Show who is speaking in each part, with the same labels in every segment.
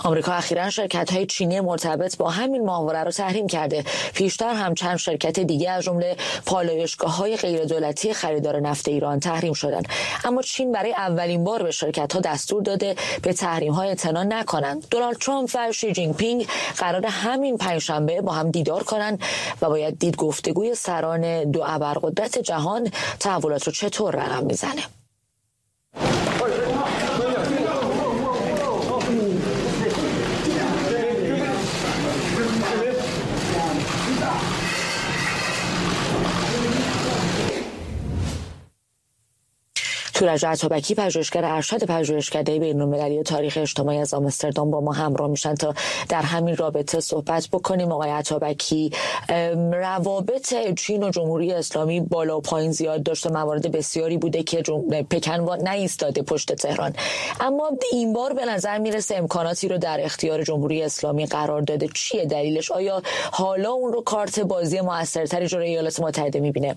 Speaker 1: آمریکا اخیراً شرکت‌های چینی مرتبط با همین ماهواره رو تحریم کرده. پیشتر هم چند شرکت دیگه از جمله پالایشگاه‌های غیردولتی خریدار نفت ایران تحریم شدند. اما چین برای اولین بار به شرکت‌ها دستور داده به تحریم‌ها اعتنا نکنند. دونالد ترامپ و شی جین پینگ قرار همین پنجشنبه با هم دیدار کنند و باید دید گفتگوی سران دو ابرقدرت جهان تحولات رو چطور رقم میزنه. تورج عطابکی پژوهشگر ارشد پژوهشکده بین‌المللی تاریخ اجتماعی از آمستردام با ما همراه میشن تا در همین رابطه صحبت بکنیم. آقای عطابکی، روابط چین و جمهوری اسلامی بالا و پایین زیاد داشته، موارد بسیاری بوده که پکن نایستاده پشت تهران، اما این بار به نظر میرسه امکاناتی رو در اختیار جمهوری اسلامی قرار داده. چیه دلیلش؟ آیا حالا اون رو کارت بازی موثرتری جلوی ایالات متحده میبینه؟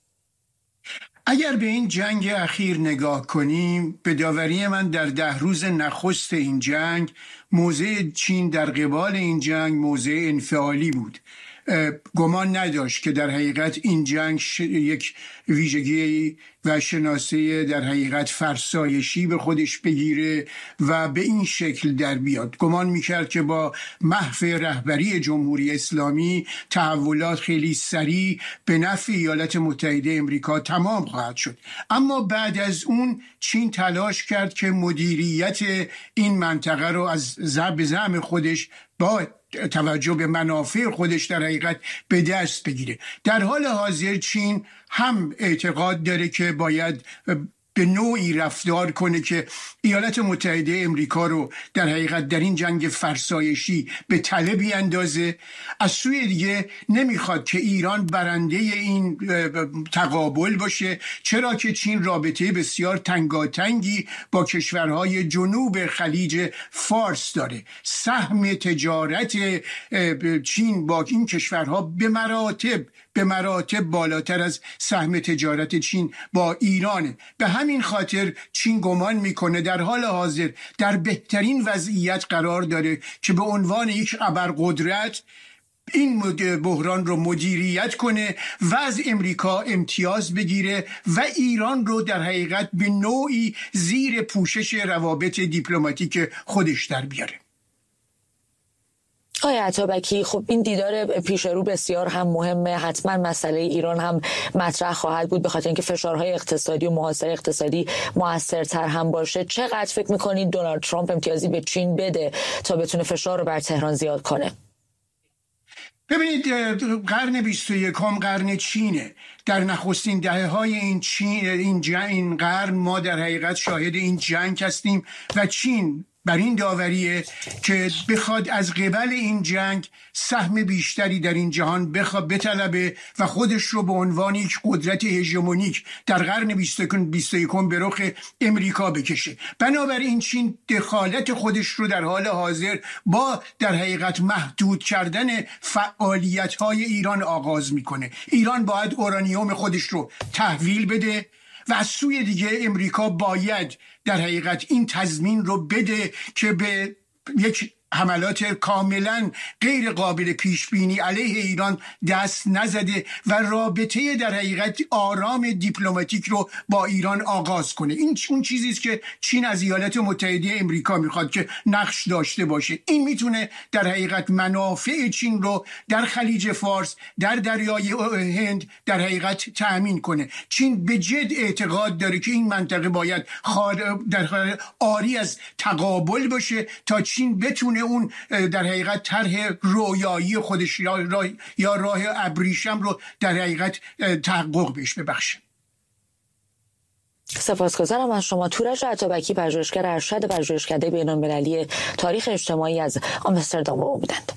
Speaker 2: اگر به این جنگ اخیر نگاه کنیم، به داوری من در 10 روز نخست این جنگ موضع چین در قبال این جنگ موضع انفعالی بود. گمان نداشت که در حقیقت این جنگ یک ویژگی و شناسه در حقیقت فرسایشی به خودش بگیره و به این شکل در بیاد. گمان میکرد که با محو رهبری جمهوری اسلامی تحولات خیلی سریع به نفع ایالات متحده امریکا تمام خواهد شد. اما بعد از اون چین تلاش کرد که مدیریت این منطقه رو از زعم خودش با توجه به منافع خودش در حقیقت به دست بگیره. در حال حاضر چین هم اعتقاد داره که باید به نوعی رفتار کنه که ایالات متحده امریکا رو در حقیقت در این جنگ فرسایشی به تله بیاندازه. از سوی دیگه نمیخواد که ایران برنده این تقابل باشه، چرا که چین رابطه بسیار تنگاتنگی با کشورهای جنوب خلیج فارس داره. سهم تجارت چین با این کشورها به مراتب بالاتر از سهم تجارت چین با ایرانه. به همین خاطر چین گمان میکنه در حال حاضر در بهترین وضعیت قرار داره که به عنوان یک ابرقدرت این بحران رو مدیریت کنه و از امریکا امتیاز بگیره و ایران رو در حقیقت به نوعی زیر پوشش روابط دیپلماتیک خودش در بیاره.
Speaker 1: آقای عطابکی، خب این دیدار پیش رو بسیار هم مهمه. حتما مسئله ایران هم مطرح خواهد بود به خاطر اینکه فشارهای اقتصادی و محاصره اقتصادی موثرتر هم باشه. چقدر فکر میکنید دونالد ترامپ امتیازی به چین بده تا بتونه فشار رو بر تهران زیاد کنه؟
Speaker 2: ببینید، قرن 21 قرن چینه. در نخستین دهه‌های این قرن ما در حقیقت شاهد این جنگ هستیم و چین بر این داوریه که بخواد از قبل این جنگ سهم بیشتری در این جهان بطلبه و خودش رو به عنوان یک قدرت هژمونیک در قرن 21 به رخ امریکا بکشه. بنابراین چین دخالت خودش رو در حال حاضر با در حقیقت محدود کردن فعالیت‌های ایران آغاز میکنه. ایران باید اورانیوم خودش رو تحویل بده و از سوی دیگه امریکا باید در حقیقت این تضمین رو بده که به یک حملات کاملا غیر قابل پیش بینی علیه ایران دست نزده و رابطه در حقیقت آرام دیپلماتیک رو با ایران آغاز کنه. این اون چیزی است که چین از ایالات متحده امریکا میخواد که نقش داشته باشه. این میتونه در حقیقت منافع چین رو در خلیج فارس، در دریای هند در حقیقت تأمین کنه. چین به جد اعتقاد داره که این منطقه باید در آری از تقابل باشه تا چین بتونه اون در حقیقت طرح رویایی خودش یا راه ابریشم رو در حقیقت تحقق بهش ببخشه.
Speaker 1: سپاسگزارم از شما. تورج عطابکی پژوهشگر ارشد پژوهشکده بین‌المللی تاریخ اجتماعی از آمستردام با ما بودند.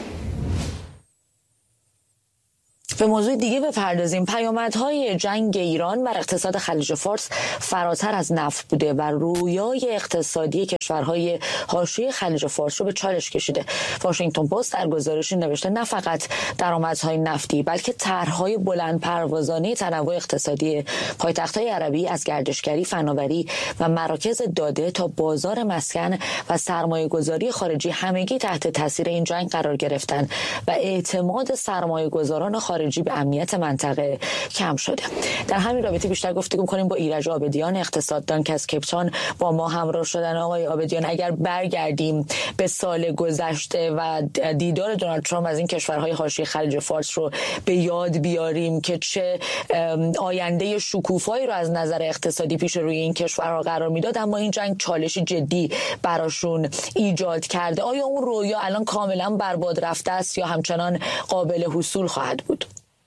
Speaker 1: به موضوع دیگه بپردازیم. پیامدهای جنگ ایران بر اقتصاد خلیج فارس فراتر از نفت بوده و رویای اقتصادی کشورهای حاشیه خلیج فارس رو به چالش کشیده. واشنگتن پست در گزارشی نوشته نه فقط درآمدهای نفتی بلکه طرح‌های بلند پروازانه تنوع اقتصادی پایتخت‌های عربی از گردشگری، فناوری و مراکز داده تا بازار مسکن و سرمایه‌گذاری خارجی همگی تحت تاثیر این جنگ قرار گرفتن و اعتماد سرمایه‌گذاران خارجی به امنیت منطقه کم شده. در همین رابطه بیشتر گفتگو کنیم با ایرج عابدیان، اقتصاددان که از کیپتاون با ما همراه شدن. آقای عابدیان، اگر برگردیم به سال گذشته و دیدار دونالد ترامپ از این کشورهای حاشیه خلیج فارس رو به یاد بیاریم که چه آینده شکوفایی رو از نظر اقتصادی پیش روی این کشورها قرار میداد، اما این جنگ چالشی جدی براشون ایجاد کرده. آیا اون رویا الان کاملا برباد رفته است یا همچنان قابل حصول خواهد بود؟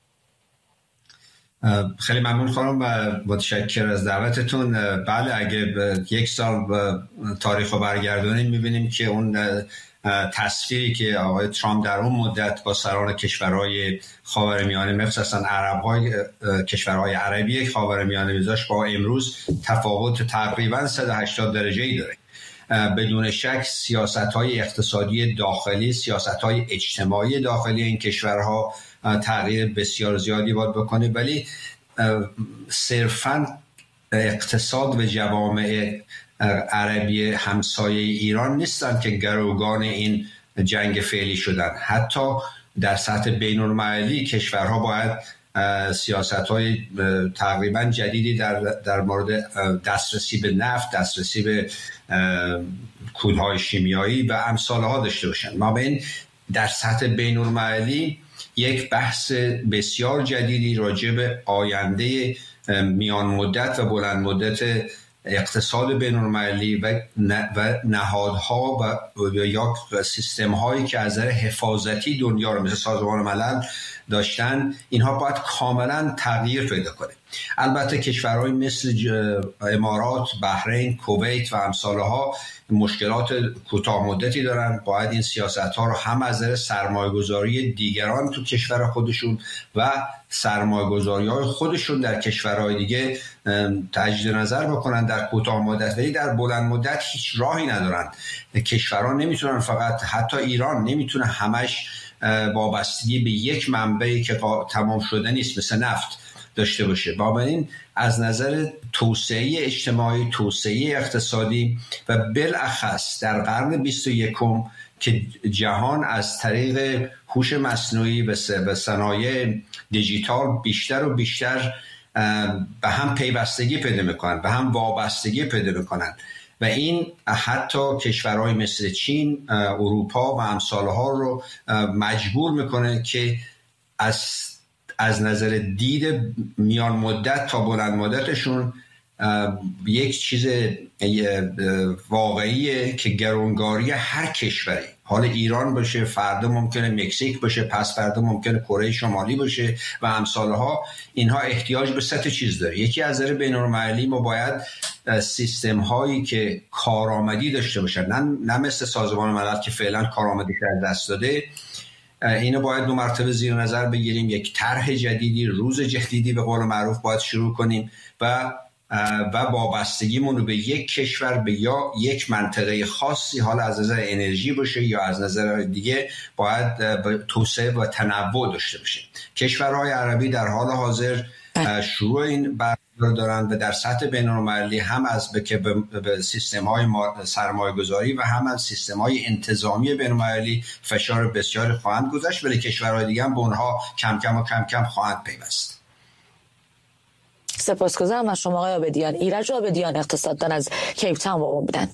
Speaker 3: خیلی ممنون خانم و متشکر از دعوتتون. بله، اگه یک سال تاریخ رو برگردونیم میبینیم که اون تصویری که آقای ترامپ در اون مدت با سران کشورهای خاورمیانه مخصوصا کشورهای عربی خاورمیانه میذاشت با امروز تفاوت تقریبا 180 درجه‌ای داره. بدون شک سیاست‌های اقتصادی داخلی، سیاست‌های اجتماعی داخلی این کشورها تغییر بسیار زیادی باید بکنه، ولی صرفاً اقتصاد و جوامع عربی همسایه ایران نیستن که گروگان این جنگ فعلی شدن. حتی در سطح بین‌المللی کشورها باید سیاست‌های تقریباً جدیدی در مورد دسترسی به نفت، دسترسی به کودهای شیمیایی و امثالها داشته باشند. ما بین در سطح بین‌المللی یک بحث بسیار جدیدی راجع به آینده میان مدت و بلند مدت اقتصاد بین‌المللی و نهادها و یا سیستم هایی که از نظر حفاظتی دنیا رو مثل سازمان ملل داشتن، اینها باید کاملا تغییر پیدا کنه. البته کشورهای مثل امارات، بحرین، کویت و امثالها مشکلات کوتاه مدتی دارن. باید این سیاست ها رو هم از نظر سرمایه‌گذاری دیگران تو کشور خودشون و سرمایه‌گذاری های خودشون در کشورهای دیگه تجدید نظر بکنن در کوتاه مدت، ولی در بلند مدت هیچ راهی ندارن. کشورها نمیتونن، فقط حتی ایران نمیتونه همش وابستگی به یک منبعی که تمام شده نیست مثل نفت داشته باشه. بنابراین از نظر توسعه اجتماعی، توسعه اقتصادی و بالاخص در قرن 21 که جهان از طریق هوش مصنوعی و صنایع دیجیتال بیشتر و بیشتر به هم پیوستگی پیدا میکنن، به هم وابستگی پیدا میکنن و این حتی کشورهای مثل چین، اروپا و امثالها رو مجبور میکنه که از نظر دید میان مدت تا بلند مدتشون یک چیز واقعیه که گرانگاری هر کشوری، حال ایران باشه، فردا ممکنه مکزیک باشه، پس فردا ممکنه کره شمالی باشه و امثالها، اینها احتیاج به 3 چیز داره. یکی از نظر بین‌المللی ما باید سیستم هایی که کارآمدی داشته باشن، نه مثل سازمان ملل که فعلا کارآمدی از دست داده. اینو باید 2 مرتبه زیر نظر بگیریم. یک طرح جدیدی، روز جدیدی به قول معروف باید شروع کنیم و وابستگیمون رو به یک کشور به یا یک منطقه خاصی، حالا از نظر انرژی باشه یا از نظر دیگه، باید توسعه و تنوع داشته باشه. کشورهای عربی در حال حاضر شروع این برنامه دارن و در سطح بین‌المللی هم از به سیستم‌های سرمایه‌گذاری و هم از سیستم‌های انتظامی بین‌المللی فشار بسیار خواهند گذاشت، ولی کشورهای دیگه هم به اونها کم کم خواهند پیوست.
Speaker 1: سپاسگزارم از شما آقای عابدیان. ایرج عابدیان، اقتصاددان از کیپتاون با ما بودند.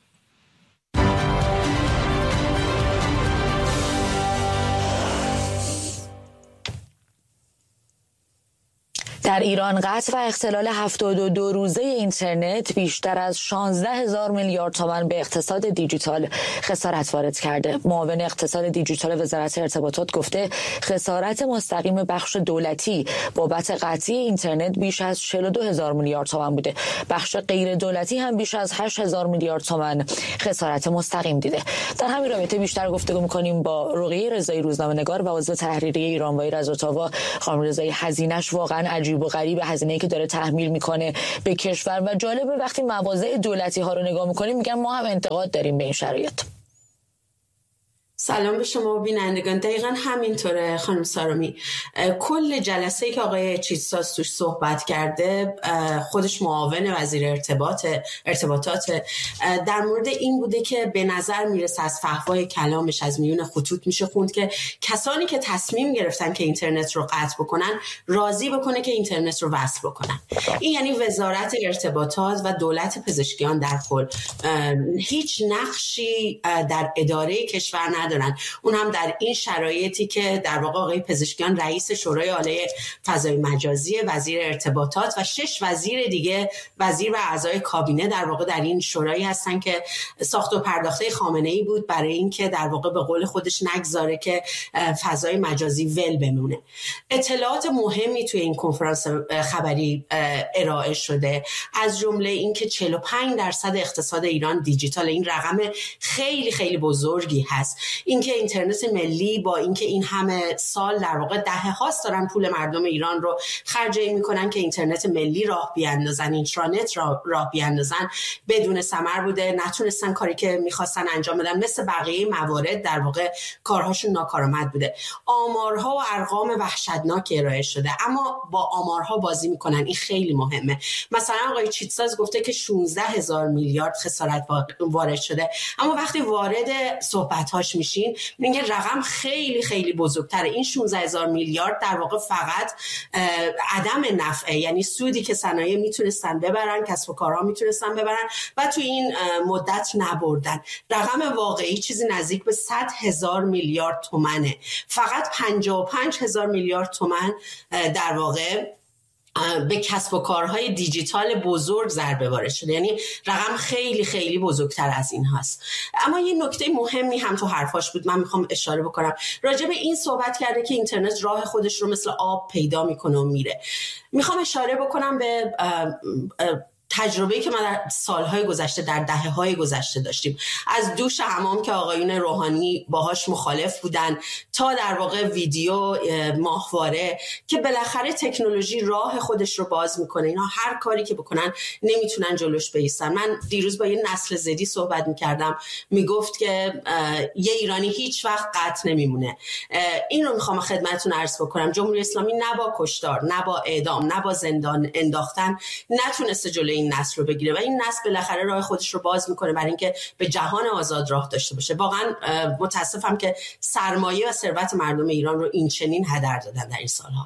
Speaker 1: در ایران قطع و اختلال 72 روزه اینترنت بیشتر از 16,000 میلیارد تومان به اقتصاد دیجیتال خسارت وارد کرده. معاون اقتصاد دیجیتال وزارت ارتباطات گفته خسارت مستقیم بخش دولتی بابت قطعی اینترنت بیش از 42,000 میلیارد تومان بوده. بخش غیر دولتی هم بیش از 8,000 میلیارد تومان خسارت مستقیم دیده. در همین رابطه بیشتر گفتگو می‌کنیم با رقیه رضایی، روزنامه‌نگار و عضو تحریریه ایرانوایی رضا تاوا. خانم رضایی، هزینه‌اش واقعا عجیب عجیب و غریب هزینه‌ای که داره تحمیل میکنه به کشور. و جالبه وقتی مواضع دولتی ها رو نگاه میکنیم میگن ما هم انتقاد داریم به این شرایط.
Speaker 4: سلام به شما بینندگان. دقیقا همینطوره خانم سارامی. کل جلسه‌ای که آقای چیتساس توش صحبت کرده، خودش معاون وزیر ارتباطات در مورد این بوده که به نظر میرسه از فحوای کلامش از میون خطوط میشه خوند که کسانی که تصمیم گرفتن که اینترنت رو قطع بکنن راضی بکنه که اینترنت رو وصل بکنن. این یعنی وزارت ارتباطات و دولت پزشکیان در کل هیچ نقشی در اداره کشور ندارن، اون هم در این شرایطی که در واقع آقای پزشکیان رئیس شورای عالی فضای مجازی، وزیر ارتباطات و 6 وزیر دیگه، وزیر و اعضای کابینه در واقع در این شورایی هستن که ساخت و پرداخته خامنه‌ای بود برای اینکه در واقع به قول خودش نگذاره که فضای مجازی ول بمونه. اطلاعات مهمی توی این کنفرانس خبری ارائه شده، از جمله اینکه 45% اقتصاد ایران دیجیتال. این رقم خیلی خیلی بزرگی هست. اینکه اینترنت ملی با اینکه این همه سال در واقع دهه هاست دارن پول مردم ایران رو خرج این میکنن که اینترنت ملی راه بیاندازن، اینترنت راه بیاندازن، بدون ثمر بوده، نتونستن کاری که میخواستن انجام بدن، مثل بقیه موارد در واقع کارهاشون ناکارآمد بوده. آمارها و ارقام وحشتناک ارائه شده، اما با آمارها بازی میکنن. این خیلی مهمه. مثلا آقای چیتساس گفته که 16,000 میلیارد خسارت وارد شده، اما وقتی وارد صحبت‌هاش میشین میگه رقم خیلی خیلی بزرگتره. این 16,000 میلیارد در واقع فقط عدم نفعه، یعنی سودی که صنایع میتونستن ببرن، کسب و کارها میتونستن ببرن و تو این مدت نبردن. رقم واقعی چیزی نزدیک به 100,000 میلیارد تومنه. فقط 55,000 میلیارد تومن در واقع به کسب و کارهای دیجیتال بزرگ ضربه وارد شده. یعنی رقم خیلی خیلی بزرگتر از این هست. اما یه نکته مهمی هم تو حرفاش بود، من میخوام اشاره بکنم. راجع به این صحبت کرده که اینترنت راه خودش رو مثل آب پیدا میکنه و میره. میخوام اشاره بکنم به تجربه‌ای که ما در سالهای گذشته، در دهه‌های گذشته داشتیم، از دوش حمام که آقایون روحانی باهاش مخالف بودن تا در واقع ویدیو، ماهواره، که بالاخره تکنولوژی راه خودش رو باز میکنه. اینا هر کاری که بکنن نمیتونن جلوش بایستن. من دیروز با یه نسل زدی صحبت میکردم، میگفت که یه ایرانی هیچ وقت قطع نمیمونه. این رو میخوام خدمتتون عرض بکنم. جمهوری اسلامی نه با کشتار، نه با اعدام، نه با زندان انداختن نتونسته جلوی این نسل رو بگیره و این نسل بالاخره راه خودش رو باز میکنه برای اینکه به جهان آزاد راه داشته باشه. واقعا متاسفم که سرمایه و ثروت مردم ایران رو این چنین هدر دادن در این سالها.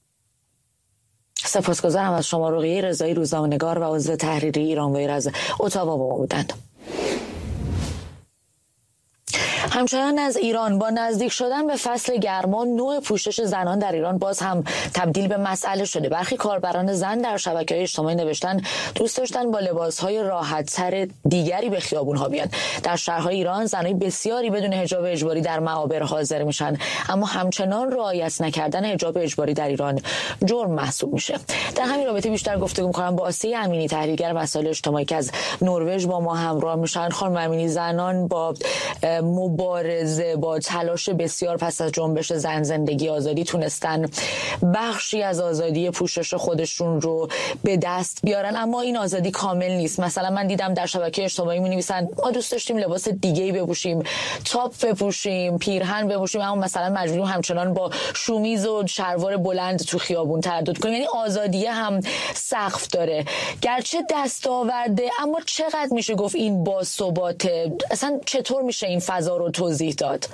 Speaker 1: سپاسگزارم از شما. رقیه رضایی، روزنامه‌نگار و عضو تحریری ایرانویر از اتاوا با ما بودند. همچنان از ایران، با نزدیک شدن به فصل گرما نوع پوشش زنان در ایران باز هم تبدیل به مسئله شده. برخی کاربران زن در شبکه‌های اجتماعی نوشتن دوست داشتن با لباس‌های راحت‌تر دیگری به خیابون‌ها بیان. در شهرهای ایران زنای بسیاری بدون حجاب اجباری در معابر حاضر میشن، اما همچنان رعایت نکردن حجاب اجباری در ایران جرم محسوب میشه. در همین رابطه بیشتر گفتگو می‌کنم با آسیه امینی، تحلیلگر مسائل اجتماعی که از نروژ با ما همراه میشن. خانم امینی، زنان با مبارزه، با تلاش بسیار پس از جنبش زن زندگی آزادی تونستن بخشی از آزادی پوشش خودشون رو به دست بیارن، اما این آزادی کامل نیست. مثلا من دیدم در شبکه اجتماعی می‌نویسن ما دوست داشتیم لباس دیگه‌ای بپوشیم، تاپ بپوشیم، پیرهن بپوشیم، اما مثلا مجبوریم همچنان با شومیز و شلوار بلند تو خیابون تردد کنیم. یعنی آزادی هم سقف داره. گرچه دستاورده، اما چقدر میشه گفت این باثباته؟ اصلا چطور میشه این فضا رو توضیح داد؟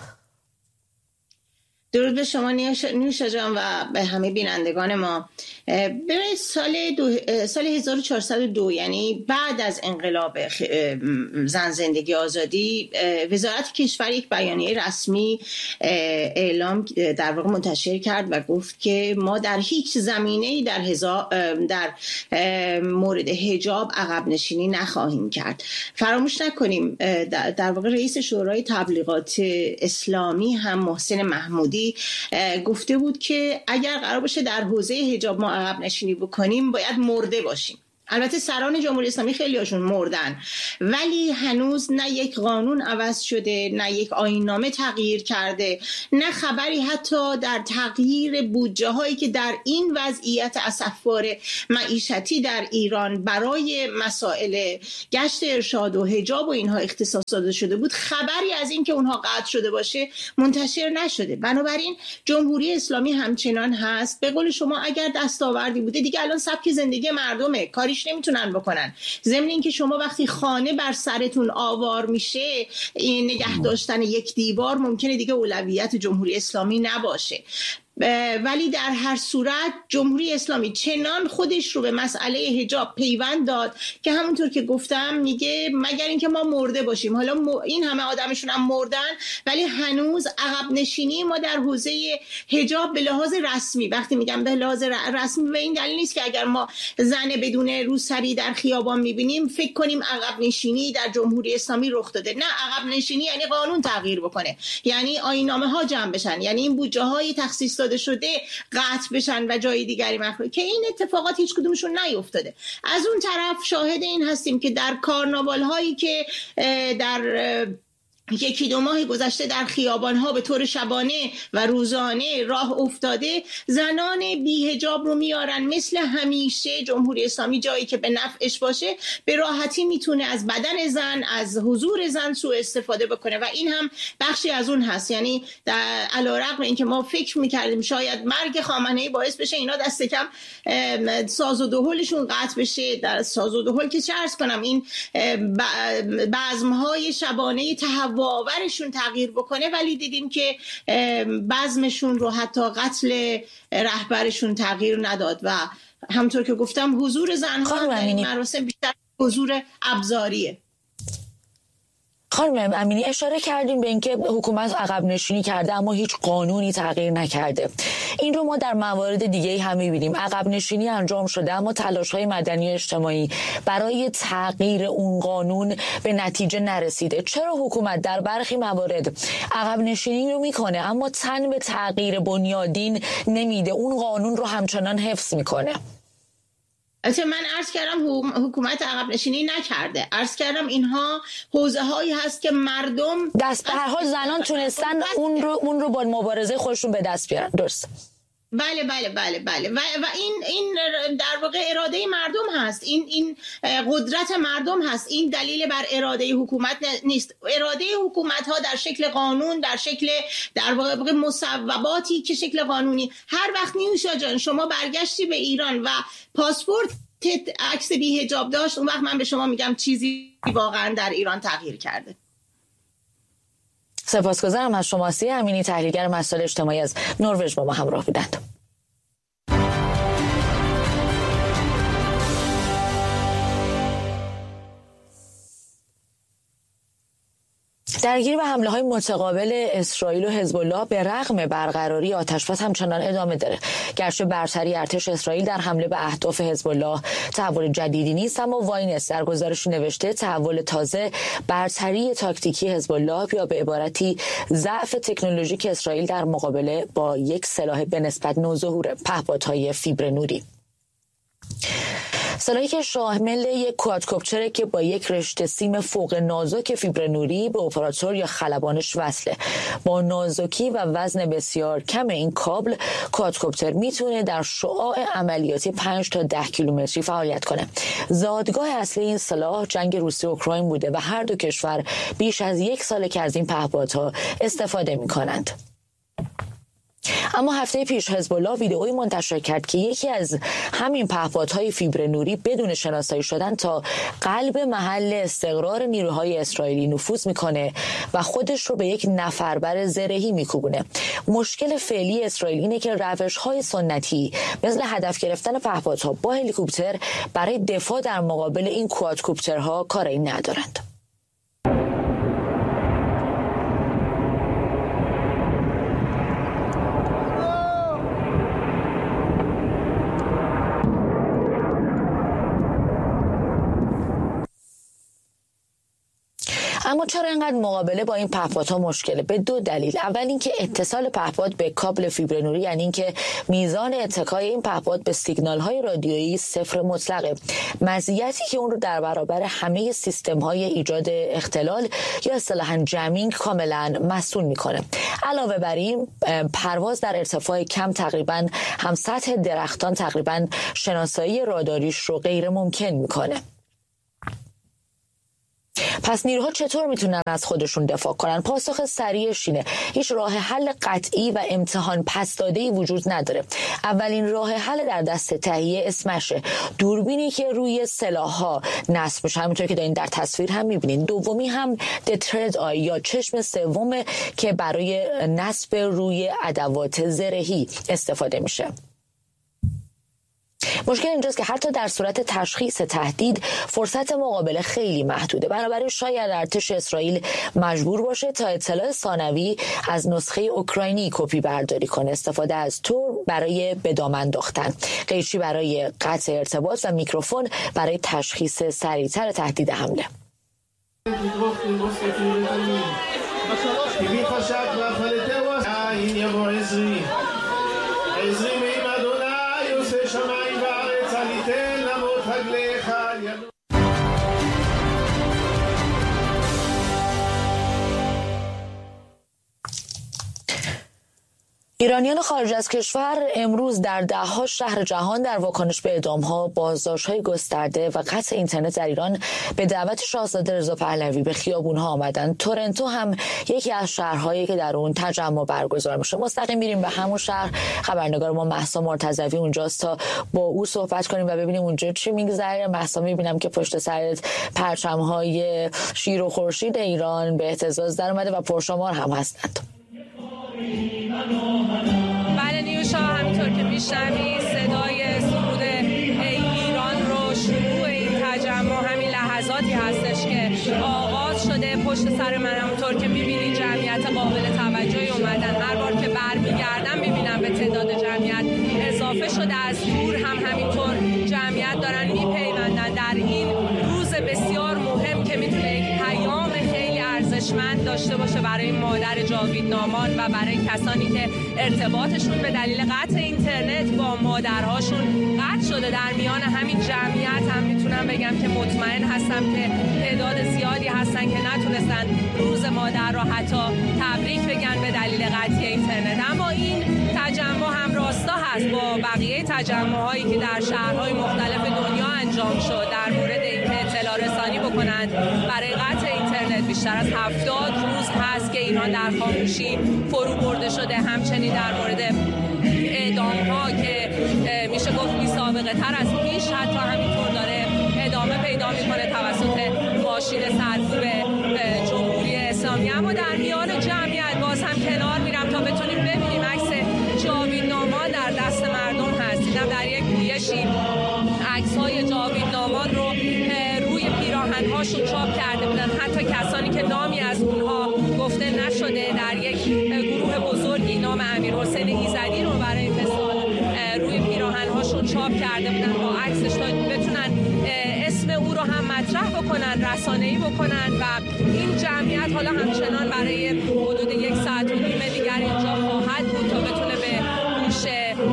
Speaker 5: درود به شما نیوشا جان و به همه بینندگان ما. برای سال 1402، یعنی بعد از انقلاب زن زندگی آزادی، وزارت کشور یک بیانیه رسمی اعلام در واقع منتشر کرد و گفت که ما در هیچ زمینه‌ای در مورد حجاب عقب نشینی نخواهیم کرد. فراموش نکنیم در واقع رئیس شورای تبلیغات اسلامی هم محسن محمودی گفته بود که اگر قرار باشه در حوزه حجاب ما عقب نشینی بکنیم باید مرده باشیم. البته سران جمهوری اسلامی خیلی هاشون مردن، ولی هنوز نه یک قانون عوض شده، نه یک آیین‌نامه تغییر کرده، نه خبری حتی در تغییر بودجه هایی که در این وضعیت اسفبار معیشتی در ایران برای مسائل گشت ارشاد و حجاب و اینها اختصاص داده شده بود، خبری از این که اونها قطع شده باشه منتشر نشده. بنابراین جمهوری اسلامی همچنان هست. به قول شما اگر دستاوردی بوده دیگه الان سبک زندگی مردمه، کاریش نمیتونن بکنن. ضمن این که شما وقتی خانه بر سرتون آوار میشه، این نگه داشتن یک دیوار ممکنه دیگه اولویت جمهوری اسلامی نباشه. ولی در هر صورت جمهوری اسلامی چنان خودش رو به مسئله حجاب پیوند داد که همونطور که گفتم میگه مگر اینکه ما مرده باشیم. حالا این همه آدمشون هم مردن، ولی هنوز عقب نشینی ما در حوزه حجاب به لحاظ رسمی، وقتی میگم به لحاظ رسمی به این دلیل نیست که اگر ما زن بدون روسری در خیابان میبینیم فکر کنیم عقب نشینی در جمهوری اسلامی رخ داده. نه، عقب نشینی یعنی قانون تغییر بکنه، یعنی آیین‌نامه ها جمع بشن، یعنی این بودجه های تخصیص داده شده قطع بشن و جای دیگری مخلوق، که این اتفاقات هیچ کدومشون نیفتاده. از اون طرف شاهد این هستیم که در کارناوال هایی که در یکی دو ماه گذشته در خیابان‌ها به طور شبانه و روزانه راه افتاده، زنان بی حجاب رو میارن. مثل همیشه جمهوری اسلامی جایی که به نفعش باشه به راحتی میتونه از بدن زن، از حضور زن سوء استفاده بکنه و این هم بخشی از اون هست. یعنی علیرغم اینکه ما فکر میکردیم شاید مرگ خامنه‌ای باعث بشه اینا دست کم ساز و دهلشون قطع بشه، در ساز و دهل که چه عرض کنم، این بزم‌های شبانه آورشون تغییر بکنه، ولی دیدیم که بزمشون رو حتی قتل رهبرشون تغییر نداد و همطور که گفتم حضور زنها در این مراسم بیشتر حضور ابزاریه.
Speaker 1: خانم امینی اشاره کردیم به اینکه حکومت عقب نشینی کرده اما هیچ قانونی تغییر نکرده. این رو ما در موارد دیگه هم می‌بینیم. عقب نشینی انجام شده اما تلاش‌های مدنی اجتماعی برای تغییر اون قانون به نتیجه نرسیده. چرا حکومت در برخی موارد عقب نشینی رو میکنه اما تن به تغییر بنیادین نمیده، اون قانون رو همچنان حفظ میکنه؟
Speaker 5: من عرض کردم حکومت عقب نشینی نکرده، عرض کردم اینها حوزه هایی هست که مردم
Speaker 1: دست به هر حال زنان تونستن اون رو با مبارزه خودشون به دست بیارن. درست؟
Speaker 5: بله و این در واقع اراده مردم هست، این قدرت مردم هست، این دلیل بر اراده حکومت نیست. اراده حکومت ها در شکل قانون، در شکل در واقع مصوباتی که شکل قانونی. هر وقت نیوشا جان شما برگشتی به ایران و پاسپورت عکس بی حجاب داشت، اون وقت من به شما میگم چیزی واقعا در ایران تغییر کرده.
Speaker 1: سپاسگزارم از شما سیه امینی، تحلیلگر مسائل اجتماعی از نروژ با ما همراه بودند. درگیر به حمله‌های متقابل اسرائیل و حزب الله به رغم برقراری آتش‌بس همچنان ادامه داره. گرچه برتری ارتش اسرائیل در حمله به اهداف حزب الله تحول جدیدی نیست، اما واینس در گزارشی نوشته تحول تازه برتری تاکتیکی حزب الله یا به عبارتی ضعف تکنولوژیک اسرائیل در مقابله با یک سلاح به نسبت نوظهور پهپادهای فیبر نوری. سلاحی که شامل یک کوادکوپتره که با یک رشته سیم فوق نازک فیبر نوری به اپراتور یا خلبانش وصله. با نازکی و وزن بسیار کم این کابل، کوادکوپتر میتونه در شعاع عملیاتی 5 تا 10 کیلومتری فعالیت کنه. زادگاه اصلی این سلاح جنگ روسیه و اوکراین بوده و هر دو کشور بیش از 1 ساله که از این پهپادها استفاده میکنند. اما هفته پیش حزب الله ویدئویی منتشر کرد که یکی از همین پهپادهای فیبر نوری بدون شناسایی شدن تا قلب محل استقرار نیروهای اسرائیلی نفوذ میکنه و خودش رو به یک نفربر زرهی میکوبونه. مشکل فعلی اسرائیل اینه که روش‌های سنتی مثل هدف گرفتن پهپادها با هلیکوپتر برای دفاع در مقابل این کوادکوپترها کاری ندارند. اما چرا اینقدر مقابله با این پهپادها مشکله؟ به دو دلیل. اول اینکه اتصال پهپاد به کابل فیبر نوری، یعنی اینکه میزان اتکای این پهپاد به سیگنال‌های رادیویی صفر مطلقه، مزیتی که اون رو در برابر همه سیستم‌های ایجاد اختلال یا اصطلاحاً جمینگ کاملاً مسئول میکنه. علاوه بر این پرواز در ارتفاع کم تقریباً هم سطح درختان تقریباً شناسایی راداریش رو غیر ممکن میکنه. پس نیروها چطور میتونن از خودشون دفاع کنن؟ پاسخ سریعش اینه: هیچ راه حل قطعی و امتحان پس داده‌ای وجود نداره. اولین راه حل در دست تهیه اسمشه، دوربینی که روی سلاح‌ها نصب میشه، همونطور که دارین در تصویر هم میبینین. دومی هم ترد آی یا چشم سوم که برای نصب روی ادوات زرهی استفاده میشه. مشکل اینجاست که حتی در صورت تشخیص تهدید فرصت مقابله خیلی محدوده. بنابراین شاید ارتش اسرائیل مجبور باشه تا اطلاع ثانوی از نسخه اوکراینی کپی برداری کنه، استفاده از تور برای به دام انداختن، قیچی برای قطع ارتباط و میکروفون برای تشخیص سریعتر تهدید حمله. ایرانیان خارج از کشور امروز در ده‌ها شهر جهان در واکنش به اعدام‌ها، بازداشت‌های گسترده و قطع اینترنت در ایران به دعوت شاهزاده رضا پهلوی به خیابون‌ها آمدند. تورنتو هم یکی از شهرهایی که در اون تجمع برگزار میشه. مستقیم میریم به همون شهر. خبرنگار ما مهسا مرتضوی اونجاست تا با او صحبت کنیم و ببینیم اونجا چی میگذره. مهسا، میبینم که پشت سرت پرچم‌های شیر و خورشید ایران به اهتزاز در اومده و پرشمار هم هستند.
Speaker 6: بله نیوشا، همینطور که میشنوی صدای سرود ایران رو، شروع این تجمع همین لحظاتی هستش که آغاز شده. پشت سر من همونطور که میبینی جمعیت قابل توجهی اومدن. هر بار که برمیگردم میبینم به تعداد جمعیت اضافه شده. از دور هم همینطور جمعیت دارن میپیوندن در این روز بسیار مهم که میتونه یک پیام خیلی ارزشمند داشته باشه برای مادر جاویدنامان و برای کسانی که ارتباطشون به دلیل قطع اینترنت با مادرهاشون قطع شده. در میان همین جمعیت هم میتونم بگم که مطمئن هستم که تعداد زیادی هستن که نتونستن روز مادر را حتی تبریک بگن به دلیل قطع اینترنت. اما این تجمع هم راستا هست با بقیه تجمع‌هایی که در شهرهای مختلف دنیا انجام شد در مورد اینکه اطلاع رسانی بکنند برای قطع اینترنت. بیشتر از 70 روز هست که ایران در خاموشی فرو برده شده. همچنین در مورد اعدام‌ها که میشه گفت بی‌سابقه تر از پیش حتی همینطور داره ادامه پیدا میکنه توسط ماشین سرکوب جمهوری اسلامی. اما در میان جمعیت باز هم کنار میرم تا بتونیم ببینیم عکس جاویدنامان در دست مردم هست. دیدم در یک گویشی عکس‌های جاویدنامان رو روی پیراهن‌هاشون چاپ کرده بودن. حتی کسانی که نامی از اونها گفته نشده در یک گروه بزرگی نام امیرحسین ایزدی رو برای مثال روی پیراهن‌هاشون چاپ کرده بودن با عکسش تا بتونن اسم او رو هم مطرح بکنن، رسانه‌ای بکنن. و این جمعیت حالا همچنان برای حدود 1 ساعت و نیم دیگر اینجا خواهد بود تا بتونه به گوش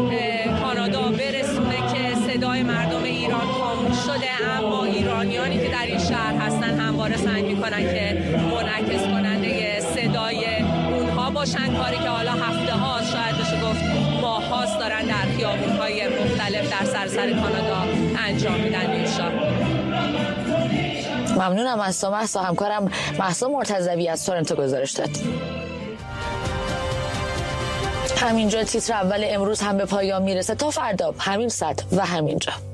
Speaker 6: کانادا برسونه که صدای مردم ایران خاموش شده. اما ایرانیانی که در این شهر هستن همواره سعی میکنن که منعکس کننده صدای اونها باشن، کاری که حالا هفته ها شاید بشه گفت ماه هاست دارن در خیابون‌های مختلف در سراسر کانادا انجام میدن. نیوشا،
Speaker 1: ممنونم از مهسا. همکارم مهسا مرتضوی از تورنتو گزارش داد. همینجا تیتر اول امروز هم به پایان میرسه. تا فردا همین ساعت و همینجا.